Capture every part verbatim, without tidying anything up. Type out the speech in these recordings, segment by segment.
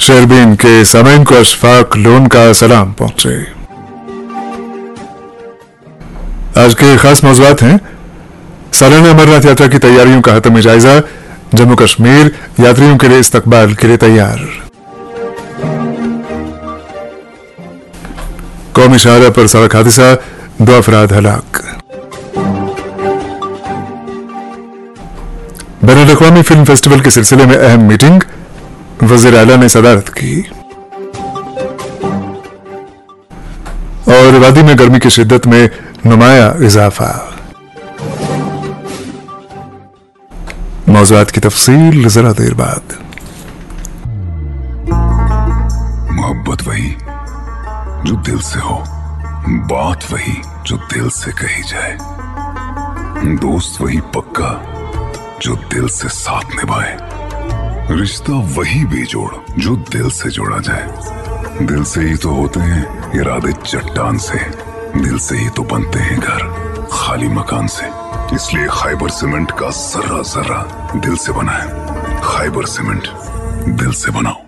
शेरबीन के सामईन को अशफाक लोन का सलाम पहुंचे। आज के खास मौज़ूआत हैं सालाना अमरनाथ यात्रा की तैयारियों का हतमी जायजा, जम्मू कश्मीर यात्रियों के लिए इस्तकबाल के लिए तैयार, कौमी शाहरा पर सड़क हादसा, दो अफराद हलाक, बैनुल-अक़वामी फिल्म फेस्टिवल के सिलसिले में अहम मीटिंग, वज़ीर आला ने सदारत की, और वादी में गर्मी की शिद्दत में नुमाया इजाफा। मौज़ूआत की तफसील जरा देर बाद। मोहब्बत वही जो दिल से हो, बात वही जो दिल से कही जाए, दोस्त वही पक्का जो दिल से साथ निभाए, रिश्ता वही बेजोड़ जो दिल से जोड़ा जाए। दिल से ही तो होते हैं इरादे चट्टान से, दिल से ही तो बनते हैं घर खाली मकान से। इसलिए खैबर सीमेंट का जर्रा जर्रा दिल से बना है। खैबर सीमेंट, दिल से बनाओ।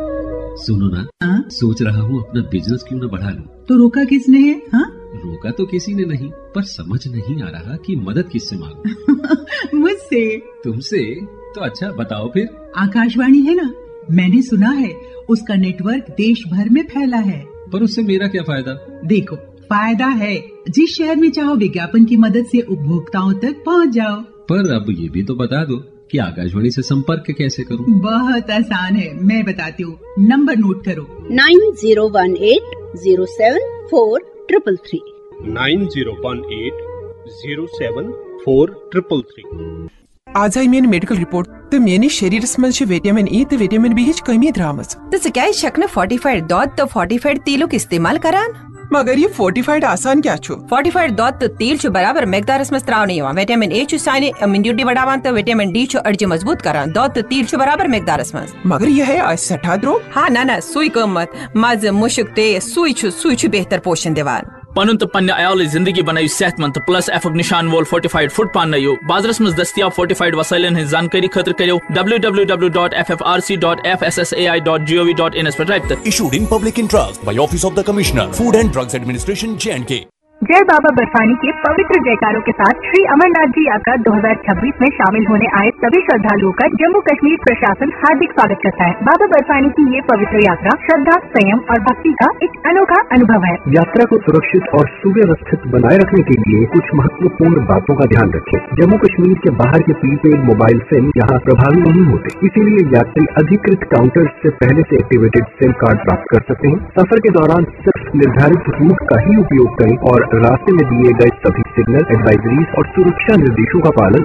सुनो ना, हाँ? सोच रहा हूँ अपना बिजनेस क्यों न बढ़ा लूं। तो रोका किसने है? हाँ? रोका तो किसी ने नहीं, पर समझ नहीं आ रहा कि मदद किससे मांगूं। मुझसे। तुमसे? तो अच्छा बताओ फिर। आकाशवाणी है ना, मैंने सुना है उसका नेटवर्क देश भर में फैला है। पर उससे मेरा क्या फायदा? देखो, फायदा है, जिस शहर में चाहो विज्ञापन की मदद से उपभोक्ताओं तक पहुंच जाओ। पर अब ये भी तो बता दो कि आकाशवाणी से संपर्क कैसे करूं? बहुत आसान है, मैं बताती हूँ। नंबर नोट करो, nine zero one eight zero seven four triple three nine zero one eight zero seven four triple three. आज आई मेरी मेडिकल रिपोर्ट तो मेरी शरीरस मज विटामिन ई तो विटामिन बी हिच कमी द्रामज। तो क्या शक फोर्टिफाइड दूध तो फोर्टिफाइड तेलुक इस्तेमाल करान। मगर ये फोर्टिफाइड आसान क्या छु? फोर्टिफाइड दूध तो तेल छु बराबर मिकदारस में त्राव नहीं हुआ। विटामिन ए छु साइने इम्यूनिटी बढ़ावान तो विटामिन डी छु अर्जी मजबूत करान। दूध तो तेल छु बराबर मिकदारस में। मगर ये है आज सठा द्रो। हाँ ना ना सुई कमत मज मुशक ते सुई छु सुई छु बेहतर पोषण दिवान। पनुन तो पन्ने आयाल जिंदगी बनाई सेहतमंद प्लस एफक निशान वोल फोर्टिफाइड फूड पान नयो बाजारस में दस्तियाब फोर्टिफाइड वसाइलन है जानकारी खतर करो W W W dot F F R C dot F S S A I dot G O V dot in इस पर right. Issued in public interest by Office of the Commissioner, Food and Drugs Administration, J and K। जय बाबा बर्फानी के पवित्र जयकारों के साथ श्री अमरनाथ जी यात्रा दो हज़ार छब्बीस में शामिल होने आए सभी श्रद्धालुओं का जम्मू कश्मीर प्रशासन हार्दिक स्वागत करता है। बाबा बर्फानी की ये पवित्र यात्रा श्रद्धा, संयम और भक्ति का एक अनोखा अनुभव है। यात्रा को सुरक्षित और सुव्यवस्थित बनाए रखने के लिए कुछ महत्वपूर्ण बातों का ध्यान रखें। जम्मू कश्मीर के बाहर के प्रीपेड मोबाइल सिम यहाँ प्रभावी नहीं होते, इसीलिए यात्री अधिकृत काउंटर से पहले से एक्टिवेटेड सिम कार्ड प्राप्त कर सकते हैं। सफर के दौरान सिर्फ निर्धारित रूट का ही उपयोग करें और रास्ते में दिए गए सभी सिग्नल, एडवाइजरीज और सुरक्षा निर्देशों का पालन